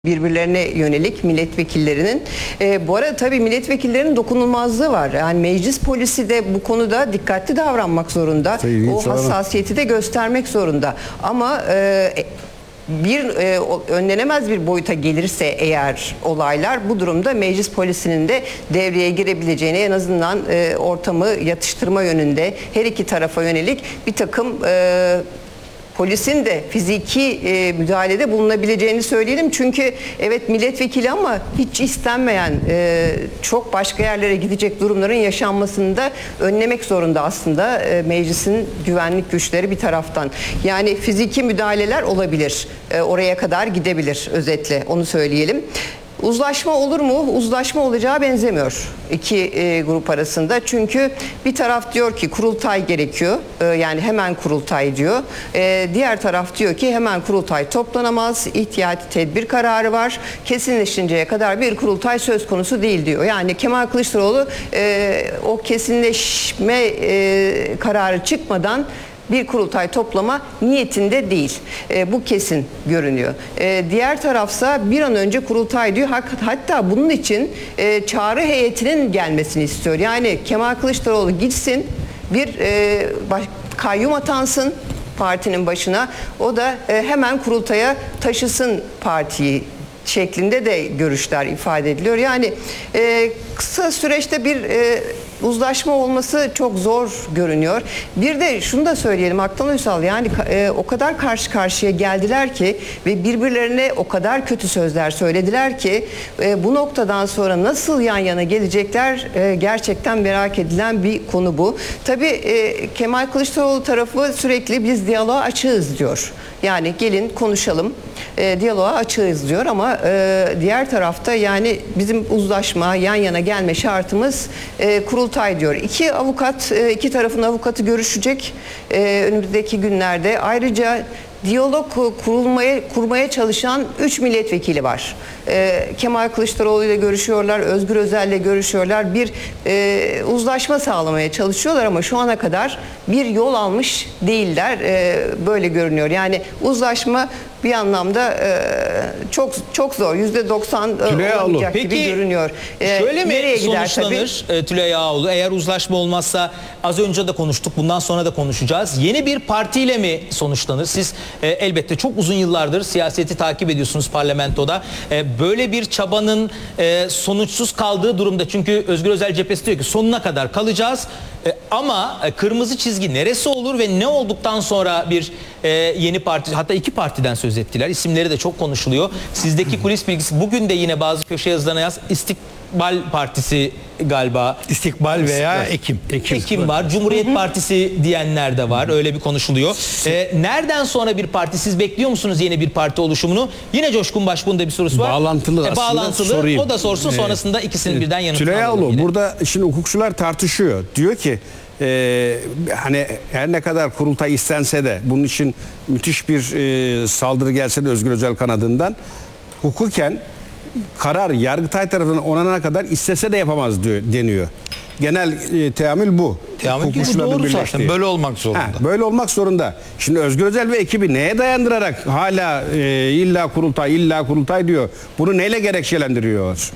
birbirlerine yönelik milletvekillerinin. Bu arada tabii milletvekillerinin dokunulmazlığı var. Yani meclis polisi de bu konuda dikkatli davranmak zorunda. O hassasiyeti de göstermek zorunda. Ama önlenemez bir boyuta gelirse eğer olaylar, bu durumda meclis polisinin de devreye girebileceğini, en azından ortamı yatıştırma yönünde her iki tarafa yönelik bir takım polisin de fiziki müdahalede bulunabileceğini söyleyelim. Çünkü evet milletvekili ama hiç istenmeyen çok başka yerlere gidecek durumların yaşanmasını da önlemek zorunda aslında meclisin güvenlik güçleri bir taraftan. Yani fiziki müdahaleler olabilir. Oraya kadar gidebilir, özetle onu söyleyelim. Uzlaşma olur mu? Uzlaşma olacağı benzemiyor iki grup arasında. Çünkü bir taraf diyor ki kurultay gerekiyor. Yani hemen kurultay diyor. Diğer taraf diyor ki hemen kurultay toplanamaz. İhtiyati tedbir kararı var. Kesinleşinceye kadar bir kurultay söz konusu değil diyor. Yani Kemal Kılıçdaroğlu o kesinleşme kararı çıkmadan bir kurultay toplama niyetinde değil. Bu kesin görünüyor. Diğer tarafsa bir an önce kurultay diyor. Hatta bunun için çağrı heyetinin gelmesini istiyor. Yani Kemal Kılıçdaroğlu gitsin, bir kayyum atansın partinin başına. O da hemen kurultaya taşısın partiyi şeklinde de görüşler ifade ediliyor. Yani kısa süreçte bir uzlaşma olması çok zor görünüyor. Bir de şunu da söyleyelim Aktan Uysal, yani o kadar karşı karşıya geldiler ki ve birbirlerine o kadar kötü sözler söylediler ki bu noktadan sonra nasıl yan yana gelecekler gerçekten merak edilen bir konu bu. Tabii Kemal Kılıçdaroğlu tarafı sürekli biz diyaloğa açığız diyor. Yani gelin konuşalım, diyaloğa açığız diyor ama diğer tarafta yani bizim uzlaşma, yan yana gelme şartımız kurultay diyor. İki tarafın avukatı görüşecek önümüzdeki günlerde. Ayrıca diyalog kurmaya çalışan 3 milletvekili var. Kemal Kılıçdaroğlu ile görüşüyorlar, Özgür Özel ile görüşüyorlar. Bir uzlaşma sağlamaya çalışıyorlar ama şu ana kadar bir yol almış değiller. Böyle görünüyor. Yani uzlaşma bir anlamda çok zor. %90 olmayacak gibi görünüyor. Şöyle mi sonuçlanır Tülay Ağoğlu? Eğer uzlaşma olmazsa, az önce de konuştuk, bundan sonra da konuşacağız. Yeni bir partiyle mi sonuçlanır? Siz elbette çok uzun yıllardır siyaseti takip ediyorsunuz parlamentoda. Böyle bir çabanın sonuçsuz kaldığı durumda, çünkü Özgür Özel cephesi diyor ki sonuna kadar kalacağız. Ama kırmızı çizgi neresi olur ve ne olduktan sonra bir yeni parti, hatta iki partiden söz ettiler. İsimleri de çok konuşuluyor. Sizdeki kulis bilgisi, bugün de yine bazı köşe yazılarına yaz, İstikbal Partisi galiba. İstikbal veya Ekim var. Cumhuriyet Partisi diyenler de var. Öyle bir konuşuluyor. Nereden sonra bir parti? Siz bekliyor musunuz yeni bir parti oluşumunu? Yine Coşkun Başbuğ'un da bir sorusu var. Bağlantılı bağlantılı. Sorayım. O da sorsun, sonrasında ikisinin birden yanıtını Tülay alalım. Ağoğlu, burada şimdi hukukçular tartışıyor. Diyor ki hani her ne kadar kurultay istense de, bunun için müthiş bir saldırı gelse de Özgür Özel kanadından, hukuken karar Yargıtay tarafından onanana kadar istese de yapamaz deniyor. Genel teamül bu. Teamül bu doğru zaten. Böyle olmak zorunda. Böyle olmak zorunda. Şimdi Özgür Özel ve ekibi neye dayandırarak hala illa kurultay diyor? Bunu neyle gerekçelendiriyor?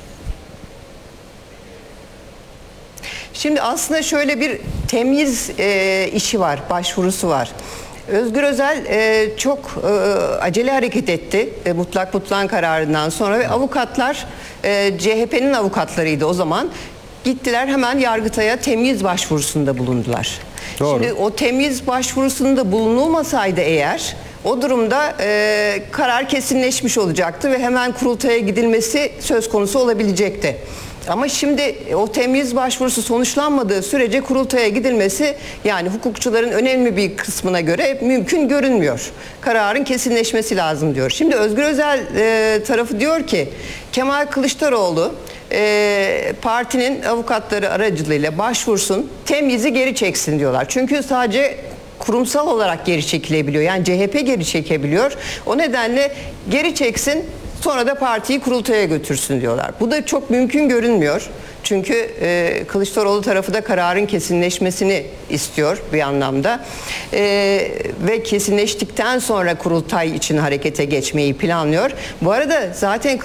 Şimdi aslında şöyle bir temyiz işi var, başvurusu var. Özgür Özel çok acele hareket etti mutlak kararından sonra ve avukatlar CHP'nin avukatlarıydı o zaman. Gittiler hemen Yargıtay'a temyiz başvurusunda bulundular. Doğru. Şimdi o temyiz başvurusunda bulunulmasaydı eğer, o durumda karar kesinleşmiş olacaktı ve hemen kurultaya gidilmesi söz konusu olabilecekti. Ama şimdi o temyiz başvurusu sonuçlanmadığı sürece kurultaya gidilmesi, yani hukukçuların önemli bir kısmına göre mümkün görünmüyor. Kararın kesinleşmesi lazım diyor. Şimdi Özgür Özel tarafı diyor ki Kemal Kılıçdaroğlu partinin avukatları aracılığıyla başvursun, temyizi geri çeksin diyorlar. Çünkü sadece kurumsal olarak geri çekilebiliyor. Yani CHP geri çekebiliyor. O nedenle geri çeksin. Sonra da partiyi kurultaya götürsün diyorlar. Bu da çok mümkün görünmüyor. Çünkü Kılıçdaroğlu tarafı da kararın kesinleşmesini istiyor bir anlamda. Ve kesinleştikten sonra kurultay için harekete geçmeyi planlıyor. Bu arada zaten